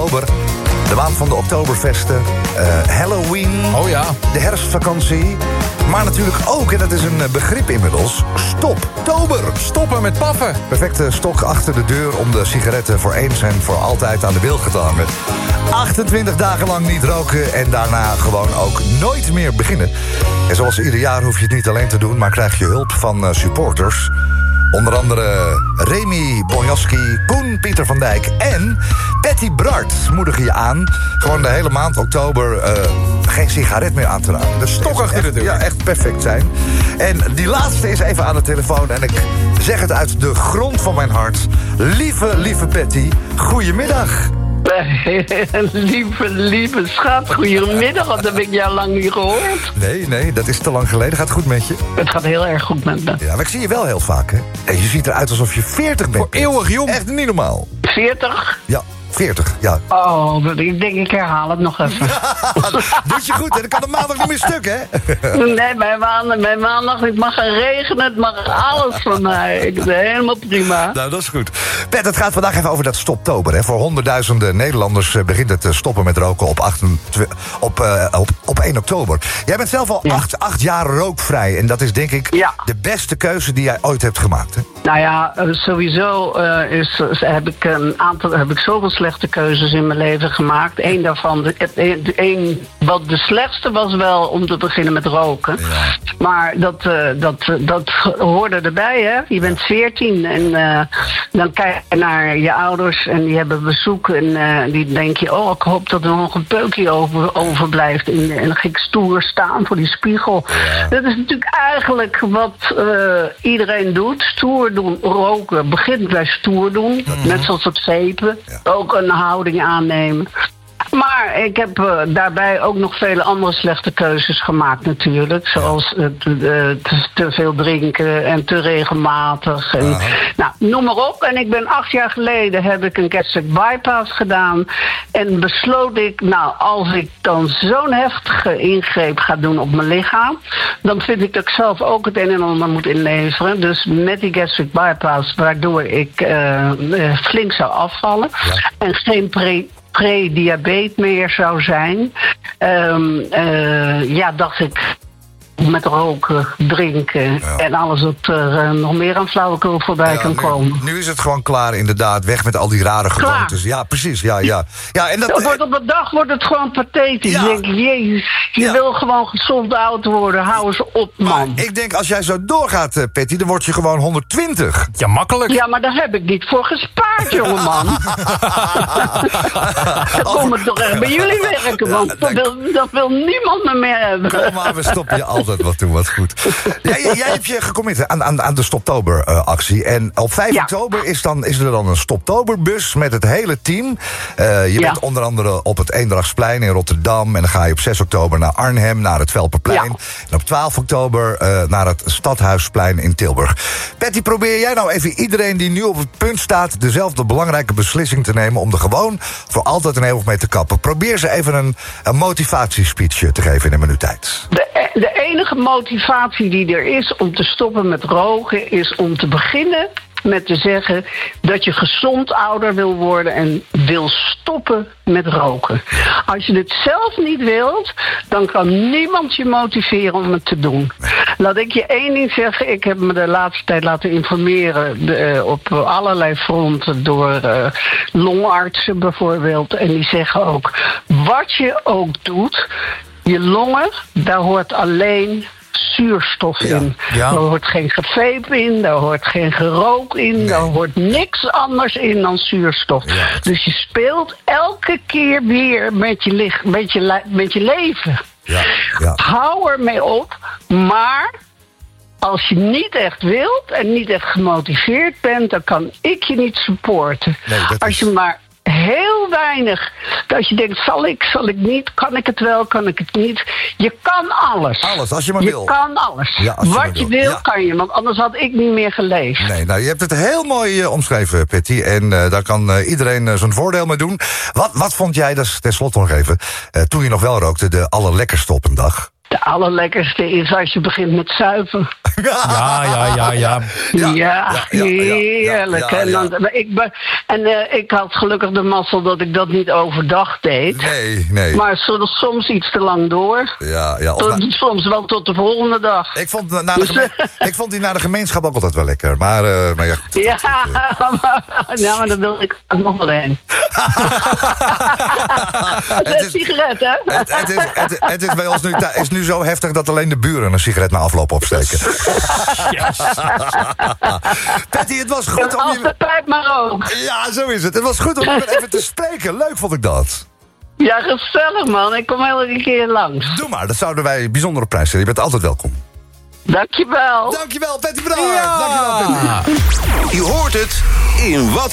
oktober. De maand van de Oktoberfesten. Halloween. Oh ja. De herfstvakantie. Maar natuurlijk ook, en dat is een begrip inmiddels, Stoptober. Stoppen met paffen. Perfecte stok achter de deur om de sigaretten voor eens en voor altijd aan de wilgen te hangen. 28 dagen lang niet roken en daarna gewoon ook nooit meer beginnen. En zoals ieder jaar hoef je het niet alleen te doen, maar krijg je hulp van supporters. Onder andere Remy Bonjaski, Koen Pieter van Dijk en Patty Bart moedigen je aan gewoon de hele maand oktober geen sigaret meer aan te raken. De stok achter de deur. Ja, echt perfect zijn. En die laatste is even aan de telefoon en ik zeg het uit de grond van mijn hart. Lieve Patty, goedemiddag. Lieve schat, goedemiddag, dat heb ik jou lang niet gehoord. Nee, dat is te lang geleden. Gaat het goed met je? Het gaat heel erg goed met me. Ja, maar ik zie je wel heel vaak, hè? En je ziet eruit alsof je 40 bent. Voor eeuwig jong. Echt niet normaal. 40? Ja, 40, ja. Oh, ik denk ik herhaal het nog even. Doet je goed, hè? Dan kan de maandag niet meer stuk, hè? Nee, mijn maandag, het mag gaan regenen, het mag alles van mij. Ik ben helemaal prima. Nou, dat is goed. Pet, het gaat vandaag even over dat Stoptober, hè? Voor honderdduizenden Nederlanders begint het stoppen met roken op 1 oktober. Jij bent zelf al 8 jaar rookvrij. En dat is denk ik de beste keuze die jij ooit hebt gemaakt, hè? Nou ja, sowieso heb ik zoveel slechte keuzes in mijn leven gemaakt. Eén daarvan, wat de slechtste was wel om te beginnen met roken. Ja. Maar dat hoorde erbij, hè. Je bent 14 en dan kijk je naar je ouders en die hebben bezoek. En die denk je, oh, ik hoop dat er nog een peukje overblijft. En dan ga ik stoer staan voor die spiegel. Ja. Dat is natuurlijk eigenlijk wat iedereen doet. Stoer doen, roken. Begint bij stoer doen. Net zoals het vapen. Ja. Ook een houding aannemen. Maar ik heb daarbij ook nog vele andere slechte keuzes gemaakt natuurlijk. Zoals te veel drinken en te regelmatig. En, nou, noem maar op. En ik ben 8 jaar geleden heb ik een gastric bypass gedaan. En besloot ik, nou, als ik dan zo'n heftige ingreep ga doen op mijn lichaam, dan vind ik dat ik zelf ook het een en ander moet inleveren. Dus met die gastric bypass, waardoor ik flink zou afvallen. Ja. En geen pre-diabetes meer zou zijn, dacht ik met roken, drinken en alles wat er nog meer aan flauwekul voorbij kan komen. Nu is het gewoon klaar, inderdaad. Weg met al die rare gewoontes. Ja, precies. Ja, en dat op de dag wordt het gewoon pathetisch. Ja. Ik denk, jezus, je wil gewoon gezond oud worden. Hou eens op, man. Maar ik denk, als jij zo doorgaat, Patty, dan word je gewoon 120. Ja, makkelijk. Ja, maar daar heb ik niet voor gespaard, jongeman. Dan kom ik toch echt bij jullie werken, want dat wil niemand meer hebben. Kom maar, we stoppen je altijd wat toe, wat goed. Jij hebt je gecommitteerd aan de Stoptober-actie. En op 5 oktober is er dan een Stoptoberbus met het hele team. Je bent onder andere op het Eendrachtsplein in Rotterdam. En dan ga je op 6 oktober naar Arnhem, naar het Velperplein. Ja. En op 12 oktober naar het Stadhuisplein in Tilburg. Patty, probeer jij nou even iedereen die nu op het punt staat dezelfde belangrijke beslissing te nemen om er gewoon voor altijd en eeuwig mee te kappen. Probeer ze even een motivatiespeech te geven in een minuut tijd. De enige motivatie die er is om te stoppen met roken is om te beginnen met te zeggen dat je gezond ouder wil worden en wil stoppen met roken. Als je het zelf niet wilt, dan kan niemand je motiveren om het te doen. Laat ik je één ding zeggen. Ik heb me de laatste tijd laten informeren op allerlei fronten door longartsen bijvoorbeeld. En die zeggen ook, wat je ook doet, je longen, daar hoort alleen zuurstof in. Ja. Daar hoort geen gevape in, daar hoort geen gerook in, daar hoort niks anders in dan zuurstof. Ja. Dus je speelt elke keer weer met je leven. Ja. Ja. Hou ermee op, maar als je niet echt wilt en niet echt gemotiveerd bent, dan kan ik je niet supporten. Nee, als je maar heel weinig, dat je denkt, zal ik niet, kan ik het wel, kan ik het niet. Je kan alles. Alles, als je maar wil. Je kan alles. Ja, wat je wil, kan je, want anders had ik niet meer geleefd. Nee, nou, je hebt het heel mooi omschreven, Patty. En daar kan iedereen zijn voordeel mee doen. Wat vond jij, dat is tenslotte nog even, toen je nog wel rookte, de allerlekkerste op een dag? De allerlekkerste is als je begint met zuipen. Ja. Ja, heerlijk. Ik had gelukkig de mazzel dat ik dat niet overdag deed. Nee. Maar soms iets te lang door. Ja. Soms wel tot de volgende dag. Ik vond die na de gemeenschap ook altijd wel lekker. Maar ja, goed. Maar dat wil ik ook nog wel heen. Het is sigaret, hè? Het is bij ons nu zo heftig dat alleen de buren een sigaret na afloop opsteken. Yes. Patty, het was goed om Als je... de pijp maar ook. Ja, zo is het. Het was goed om je even te spreken. Leuk vond ik dat. Ja, gezellig, man. Ik kom elke keer langs. Doe maar, dat zouden wij bijzonder op prijs stellen. Je bent altijd welkom. Dankjewel. Dankjewel, Patty, bedankt. Ja. Dankjewel, Patty. Je hoort het in Wat